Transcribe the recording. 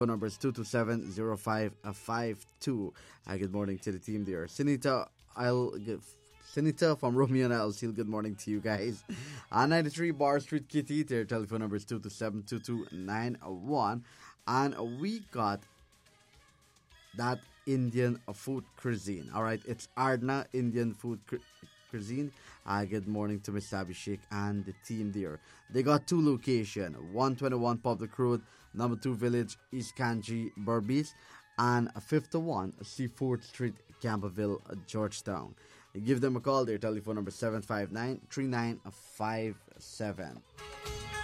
Phone number is 227-0552. Good morning to the team there. Sinita from Romeo and Alcil, good morning to you guys. 93 Bar Street Kitty, their telephone number is 227-2291. And we got that Indian food cuisine. All right, it's Ardna Indian food cuisine. Good morning to Mr. Abhishek and the team there. They got two locations, 121 Public Road, number 2 Village, East Kanji, Berbice, and 51 Seafood Street, Campbellville, Georgetown. Give them a call. Their telephone number 759-3957.